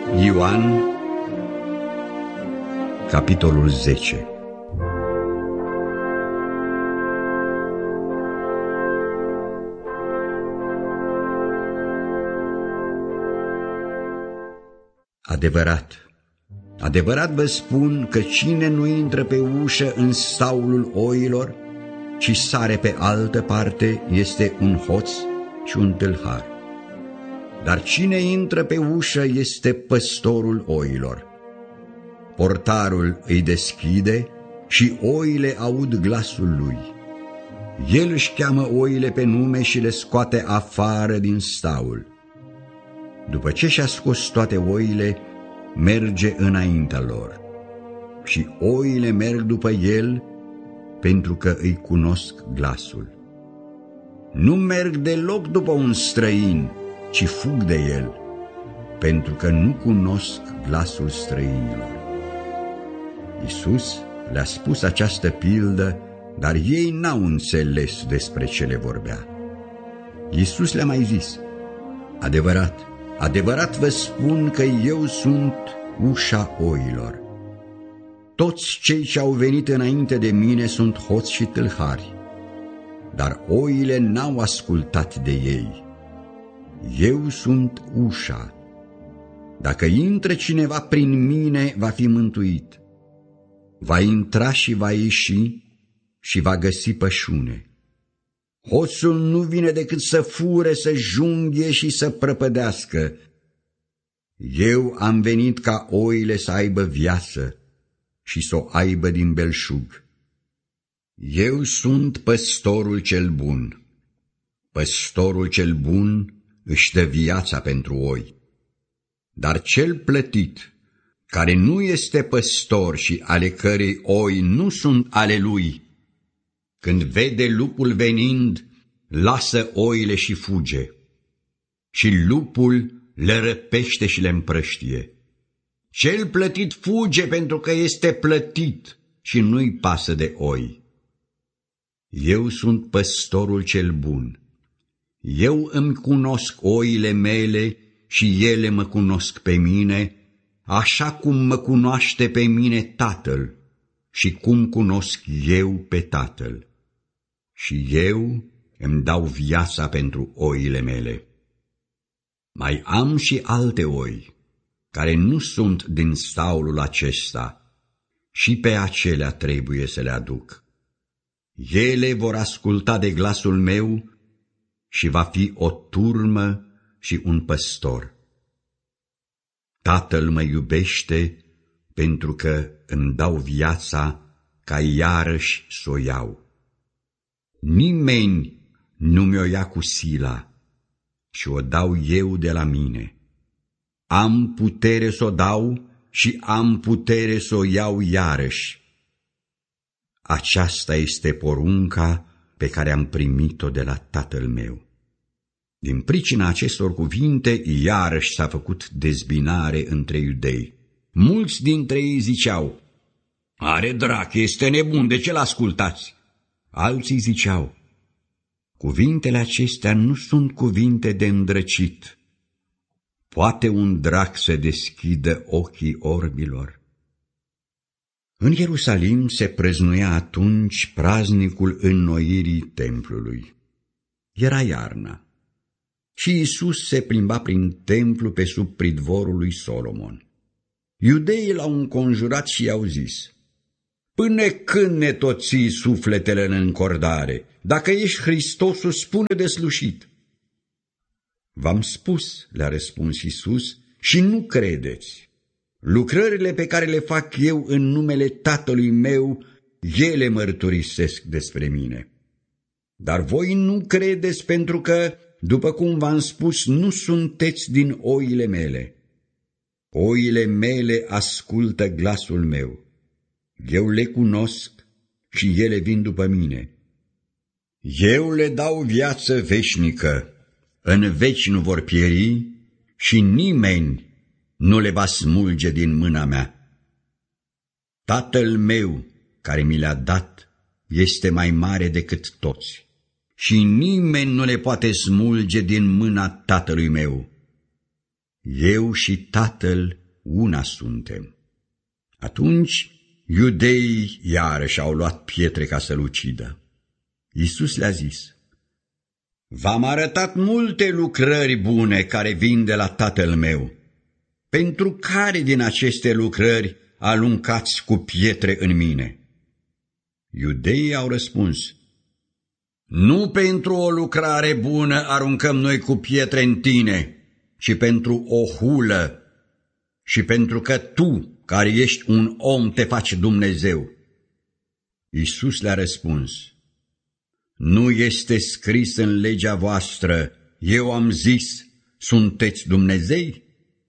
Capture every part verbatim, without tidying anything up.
Ioan, capitolul zece. Adevărat, adevărat vă spun că cine nu intră pe ușă în staulul oilor, ci sare pe altă parte, este un hoț și un tâlhar. Dar cine intră pe ușă este păstorul oilor. Portarul îi deschide și oile aud glasul lui. El își cheamă oile pe nume și le scoate afară din staul. După ce și-a scos toate oile, merge înaintea lor. Și oile merg după el, pentru că îi cunosc glasul. Nu merg deloc după un străin, ci fug de el, pentru că nu cunosc glasul străinilor. Iisus le-a spus această pildă, dar ei n-au înțeles despre ce le vorbea. Iisus le-a mai zis: Adevărat, adevărat vă spun că eu sunt ușa oilor. Toți cei ce au venit înainte de mine sunt hoți și tâlhari, dar oile n-au ascultat de ei. Eu sunt ușa. Dacă intră cineva prin mine, va fi mântuit. Va intra și va ieși și va găsi pășune. Hoțul nu vine decât să fure, să junghie și să prăpădească. Eu am venit ca oile să aibă viață și să o aibă din belșug. Eu sunt păstorul cel bun. Păstorul cel bun își dă viața pentru oi. Dar cel plătit, care nu este păstor și ale cărei oi nu sunt ale lui, când vede lupul venind, lasă oile și fuge. Și lupul le răpește și le împrăștie. Cel plătit fuge pentru că este plătit și nu-i pasă de oi. Eu sunt păstorul cel bun. Eu îmi cunosc oile mele și ele mă cunosc pe mine, așa cum mă cunoaște pe mine Tatăl și cum cunosc eu pe Tatăl. Și eu îmi dau viața pentru oile mele. Mai am și alte oi, care nu sunt din staulul acesta, și pe acelea trebuie să le aduc. Ele vor asculta de glasul meu și va fi o turmă și un păstor. Tatăl mă iubește pentru că îmi dau viața ca iarăși s-o iau. Nimeni nu mi-o ia cu sila, și o dau eu de la mine. Am putere să o dau și am putere să o iau iarăși. Aceasta este porunca pe care am primit-o de la Tatăl meu. Din pricina acestor cuvinte, iarăși s-a făcut dezbinare între iudei. Mulți dintre ei ziceau: Are drac, este nebun, de ce l-ascultați? Alții ziceau: Cuvintele acestea nu sunt cuvinte de îndrăcit. Poate un drac să deschidă ochii orbilor? În Ierusalim se prăznuia atunci praznicul înnoirii templului. Era iarna și Iisus se plimba prin templu pe sub pridvorul lui Solomon. Iudeii l-au înconjurat și i-au zis: Până când ne tot ții sufletele în încordare? Dacă ești Hristosul, spune deslușit. V-am spus, le-a răspuns Iisus, și nu credeți. Lucrările pe care le fac eu în numele Tatălui meu, ele mărturisesc despre mine. Dar voi nu credeți pentru că, după cum v-am spus, nu sunteți din oile mele. Oile mele ascultă glasul meu. Eu le cunosc și ele vin după mine. Eu le dau viață veșnică, în veci nu vor pieri și nimeni nu le va smulge din mâna mea. Tatăl meu, care mi le-a dat, este mai mare decât toți și nimeni nu le poate smulge din mâna Tatălui meu. eu și Tatăl una suntem. Atunci iudeii iarăși au luat pietre ca să-l ucidă. Iisus le-a zis: v-am arătat multe lucrări bune care vin de la Tatăl meu. Pentru care din aceste lucrări aluncați cu pietre în mine? Iudeii au răspuns: nu pentru o lucrare bună aruncăm noi cu pietre în tine, ci pentru o hulă și pentru că tu, care ești un om, te faci Dumnezeu. Iisus le-a răspuns: nu este scris în legea voastră, eu am zis, sunteți Dumnezei?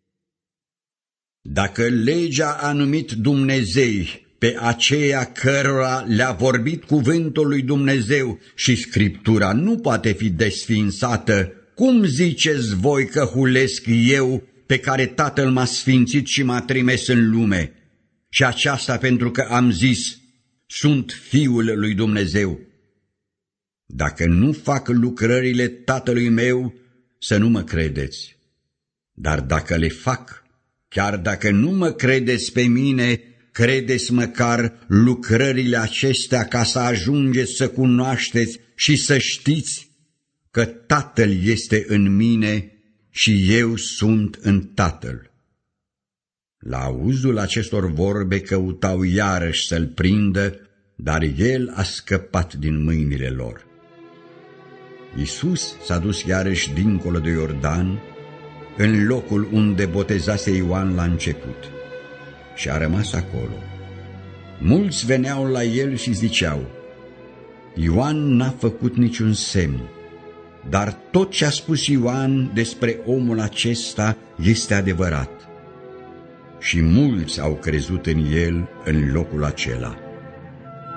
Dacă legea a numit Dumnezei pe aceia cărora le-a vorbit cuvântul lui Dumnezeu și Scriptura nu poate fi desființată, cum ziceți voi că hulesc eu pe care Tatăl m-a sfințit și m-a trimis în lume? Și aceasta pentru că am zis, sunt Fiul lui Dumnezeu. Dacă nu fac lucrările Tatălui meu, să nu mă credeți. Dar dacă le fac, chiar dacă nu mă credeți pe mine, credeți măcar lucrările acestea ca să ajungeți să cunoașteți și să știți că Tatăl este în mine și eu sunt în Tatăl. La auzul acestor vorbe căutau iarăși să-l prindă, dar el a scăpat din mâinile lor. Iisus s-a dus iarăși dincolo de Iordan, în locul unde botezase Ioan la început, și a rămas acolo. Mulți veneau la el și ziceau: Ioan n-a făcut niciun semn, dar tot ce a spus Ioan despre omul acesta este adevărat. Și mulți au crezut în el în locul acela.